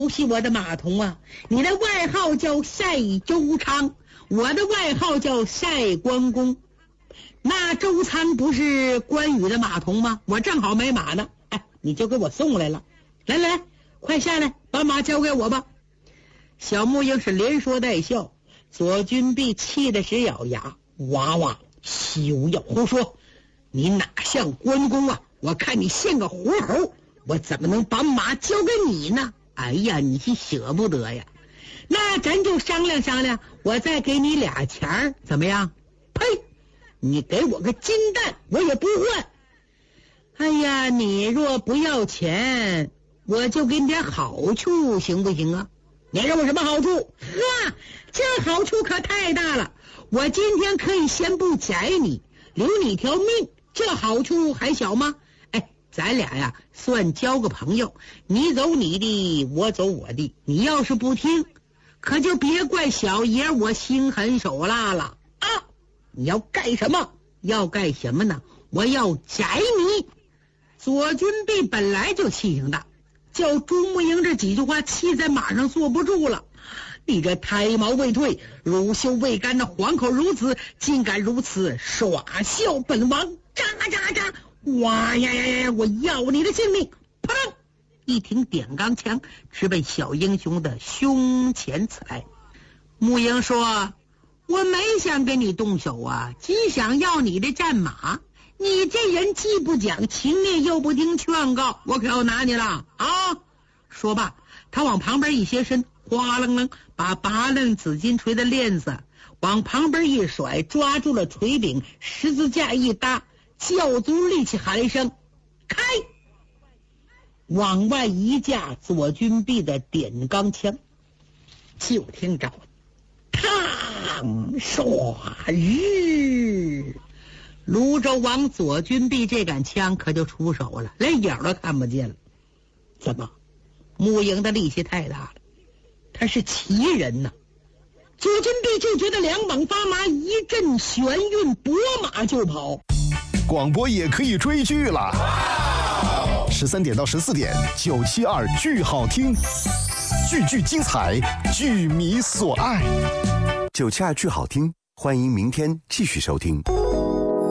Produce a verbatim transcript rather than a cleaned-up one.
惜我的马童啊，你的外号叫赛周仓，我的外号叫赛关公。那周仓不是关羽的马童吗？我正好没马呢，哎，你就给我送来了。来来来，快下来，把马交给我吧。小木英是连说带笑，左军弼气得直咬牙，娃娃休要胡说，你哪像关公啊？我看你像个活猴，我怎么能把马交给你呢？哎呀，你是舍不得呀。那咱就商量商量，我再给你俩钱儿，怎么样？呸！你给我个金蛋，我也不换。哎呀，你若不要钱，我就给你点好处，行不行啊？你给我什么好处？呵，这好处可太大了，我今天可以先不宰你，留你条命，这好处还小吗？哎，咱俩呀算交个朋友，你走你的，我走我的，你要是不听，可就别怪小爷我心狠手辣了啊！你要干什么？要干什么呢？我要宰你！左军弼本来就气性大，叫朱木英这几句话气在马上坐不住了。你这胎毛未退，乳臭未干的黄口孺子，竟敢如此耍笑本王！喳喳喳！哇呀呀呀！我要你的性命！砰！一挺点钢枪直奔小英雄的胸前刺来。木英说：“我没想跟你动手啊，只想要你的战马。你这人既不讲情面，又不听劝告，我可要拿你了啊！”说罢，他往旁边一斜身，哗楞楞把拔楞紫金锤的链子往旁边一甩，抓住了锤柄，十字架一搭，叫足力气喊了一声：“开！”往外一架左军弼的点钢枪，就听着嘡唰日，泸州王左军弼这杆枪可就出手了，连影都看不见了。怎么？木营的力气太大了，他是奇人呐！左军弼就觉得两膀发麻，一阵旋韵，拨马就跑。 广播也可以追剧了，十三点到十四点，九七二剧好听，句句精彩，剧迷所爱。 九七二剧好听，欢迎明天继续收听。